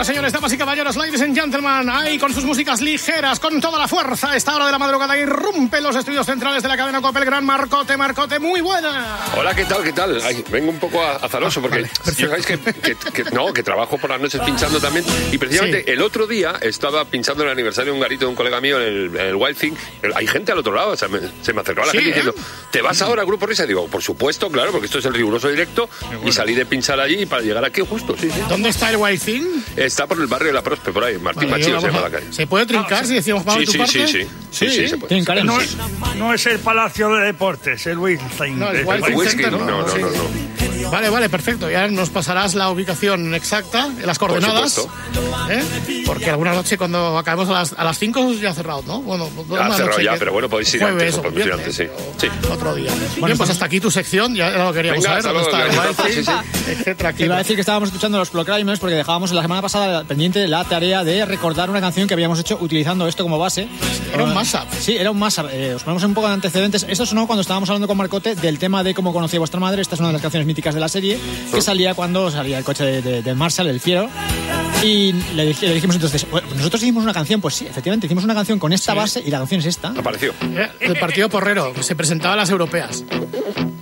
Señoras, señores, damas y caballeros, ladies and gentlemen, ahí con sus músicas ligeras, con toda la fuerza, a esta hora de la madrugada irrumpe los estudios centrales de la cadena COPE, el gran Marcote. Marcote, muy buena. Hola, ¿qué tal? Ay, vengo un poco azaroso porque vale, yo sabéis que trabajo por las noches pinchando también, y precisamente el otro día estaba pinchando el aniversario de un garito de un colega mío en el Wild Thing. Hay gente al otro lado, o sea, se me acercaba la gente diciendo, ¿te vas ahora al Grupo Risa? Y digo, por supuesto, claro, porque esto es el riguroso directo, y salí de pinchar allí para llegar aquí justo, sí. ¿Dónde está el Wild Thing? Está por el barrio de La Prospe, por ahí, Martín Machío se llama la calle. ¿Se puede trincar si decimos vamos a tu parte? Sí, se puede. No es el Palacio de Deportes, el Wittgenstein. No, el Wittgenstein, no. Vale, perfecto. Ya nos pasarás la ubicación exacta, las coordenadas. Porque alguna noche cuando acabemos a las 5 ya ha cerrado, ¿no? Bueno, ya ha cerrado ya, pero bueno, podéis ir antes. Sí. Otro día. Bien, pues hasta aquí tu sección, ya lo queríamos saber. ¿Dónde está el Wild, etcétera? Iba a decir que estábamos escuchando los Proclaimers porque dejábamos la semana pasada pendiente la tarea de recordar una canción que habíamos hecho utilizando esto como base. Era un mashup. Sí, era un mashup. Os ponemos un poco de antecedentes. Esto sonó cuando estábamos hablando con Marcote del tema de cómo conocía vuestra madre. Esta es una de las canciones míticas de la serie que salía cuando salía el coche de Marshall, el fiero. Y le dijimos entonces, bueno, nosotros hicimos una canción, pues sí, efectivamente, hicimos una canción con esta base y la canción es esta. Apareció. El partido porrero, se presentaba a las europeas.